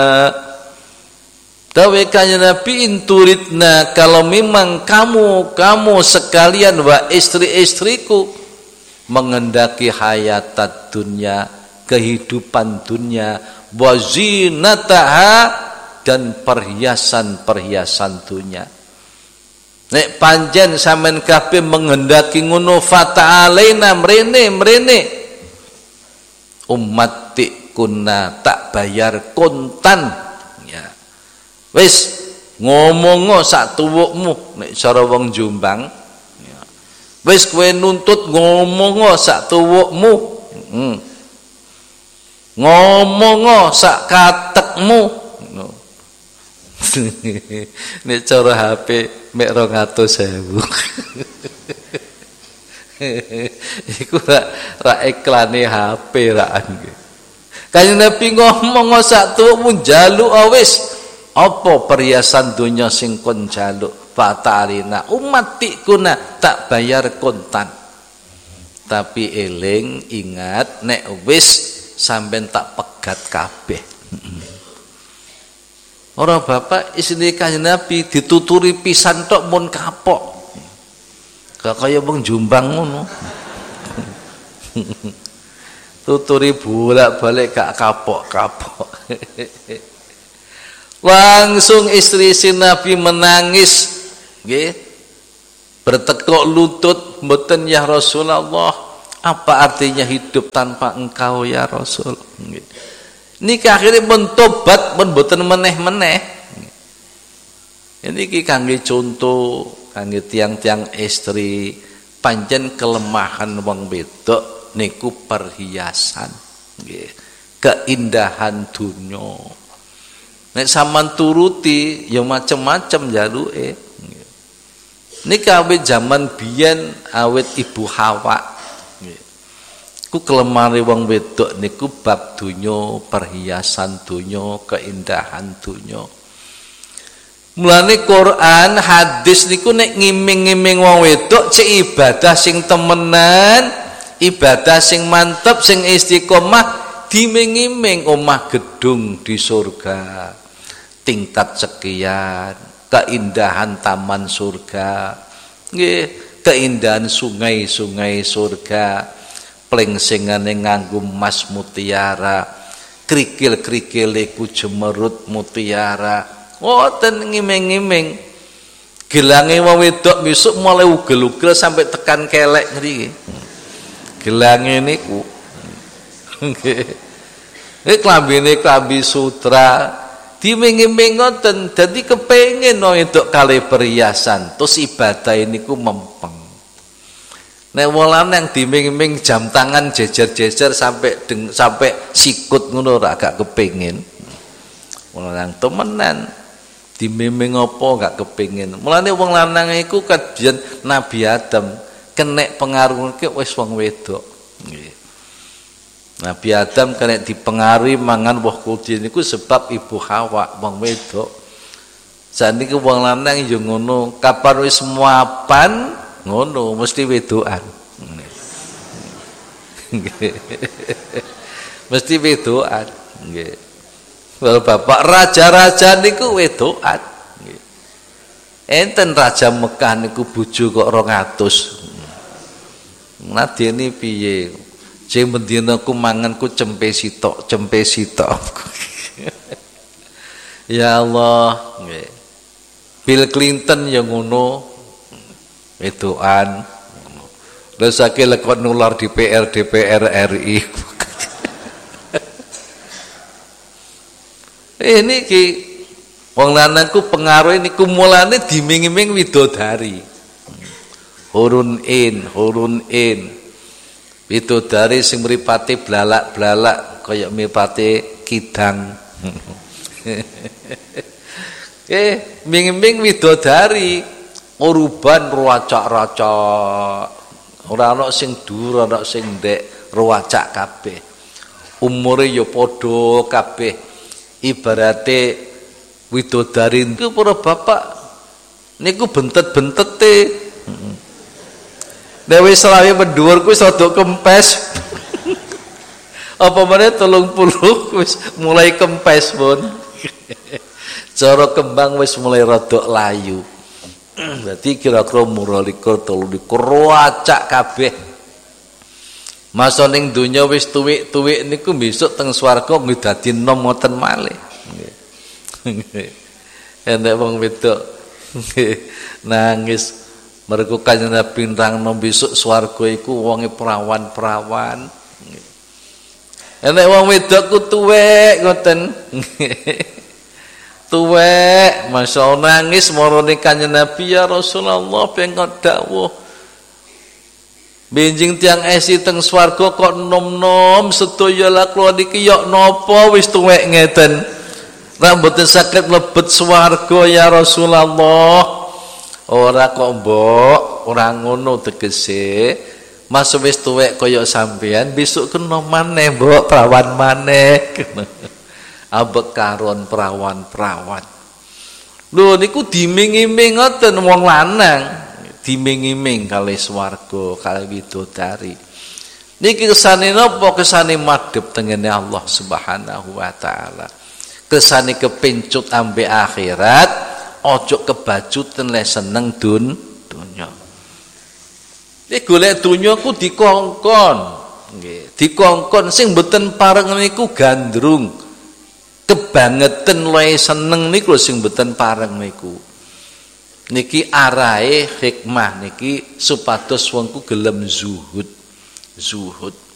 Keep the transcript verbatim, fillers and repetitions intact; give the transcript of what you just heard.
Dawe kanjeng Nabi, inturidna, kalau memang kamu kamu sekalian wa istri-istriku mengendaki hayatat dunia, kehidupan dunia, wa zinataha, dan perhiasan-perhiasan dunia. Nek panjen sampean kabeh menghendaki ngono, fata'alaina, mrene mrene ummati kunna, tak bayar kontan ya. Wis ngomongo sak tuwukmu nek cara wong Jombang ya. Wis kowe nuntut ngomongo sak tuwukmu, hmm. ngomongo sak katekmu no. Nek cara H P mek rong atus ewu. Iku rak rak iklane H P rakan. Kanjeng Nabi ngomong sak tuwukmu njaluk wis apa perhiasan dunya sing kon njaluk, fatalina umatikuna, tak bayar kontan. Tapi eling ingat nek wis sampean tak pegat kabeh. Ora bapak istri kanjeng Nabi dituturi pisan tok mun kapok. Gak kaya wong Jombang ngono. Tuturi bolak-balik gak kapok-kapok. Langsung istri si Nabi menangis, nggih. Bertekuk lutut, mboten ya Rasulullah, apa artinya hidup tanpa engkau ya Rasul? Nggih. Niki akhirnya mentobat, men mboten meneh-meneh. Ini ki kangge contoh, kangge tiang-tiang istri, pancen kelemahan wong wedok niku perhiasan, nggih. Keindahan dunya. Nek sampean turuti ya macem-macem jaluke. Niki awit zaman biyen awit Ibu Hawa. Nggih. Ku kelemare wong wedok niku bab dunya, perhiasan dunya, keindahan dunya. Mulane Quran, hadis niku nek ngiming-ngiming wong wedok cek ibadah sing temenan, ibadah sing mantep, sing istiqomah, diming-iming omah gedung di surga, tingkat sekian, keindahan taman surga, nggih, keindahan sungai-sungai surga, plengsingane nganggo emas mutiara, krikil-krikile ku jemerut mutiara. Ngoten ngiming-ngiming. Gelange wong wedok besok mulai ugel-ugel sampai tekan kelek ngriki. Gelange niku. Nggih. Nek klambine klambi sutra, diming-iming ngoten, dadi kepengin wong wedok kalih perhiasan, terus ibadah niku mempeng. Nek wong lanang diming-iming jam tangan jejer-jejer sampai deng, sampai sikut ngono ora gak kepengin. Wong lanang temenan dimiming apa gak kepengin. Mulane wong lanang iku kajian Nabi Adam kenek pengaruh ke wis wong wedok. Nggih. Nabi Adam kena dipengaruhi mangan woh kuldi niku sebab Ibu Hawa wong wedok. Saniki wong lanang yo ngono, kapan wis muapan ngono mesti wedokan. Nggih. Mesti wedokan. Nggih. Well, bapak raja-raja niku wedokan. Enten raja Mekah niku bojo kok rong atus. Nadene piye? Sing mendina ku mangan ku cempe sitok, cempe sitok. Ya Allah, nggih. Bill Clinton yang ngono wedokan. Lha saiki lekon nular di P R D P R R I. Ini ki wong lanangku pengaruh niku mulane diming-iming widodari. Hurun in, hurun in. Widodari sing mripate blalak-blalak kaya mripate kidang. Eh, ming-ming widodari uruban ruwacak-racak. Ora ana sing dhuwur, ana sing ndek, ruwacak kabeh. Umure ya padha kabeh. Ibarate widodari niku para bapak niku bentet-bentete. Heeh. Nek wis selawe mendhuwur kuwi rada kempes. Apa meneh telung puluh wis mulai kempes pun. Cara kembang wis mulai rada layu. Berarti kira-kira murah likur telu likur acak kabeh. Masa ning donya wis tuwik-tuwik niku besok teng swarga nggih dadi nom ngoten malih. Nggih. Enek wong wedok nangis mergo Kanjeng Nabi nerangno besok swarga iku wonge perawan-perawan. Enek wong wedok ku tuwek ngoten. Tuwek, masya Allah nangis marane Kanjeng Nabi ya Rasulullah pengkot dawuh. Benjing tiang esi teng swarga kok nom-nom sedaya la kula niki yok napa wis tuwek ngeten. Ra mboten saged mlebet swarga ya Rasulullah. Ora kok mbok, ora ngono tegese. Mas wis tuwek kaya sampean besok kena maneh mbok prawan maneh. Abek karon perawan-perawan. Lho niku diming-iming ngoten wong lanang, diming-iming kalih swarga, kalih widodari. Niki kesane napa? Kesane madhep tengene Allah Subhanahu wa taala. Kesane kepencut ambek akhirat, ojo kebajuten le seneng dun dunya. Iki golek dunya ku dikongkon, nggih. Dikongkon sing mboten pareng niku gandrung. Kebangetan loe seneng niku sing mboten pareng niku. Niki arahe hikmah niki supados wongku gelem zuhud. Zuhud.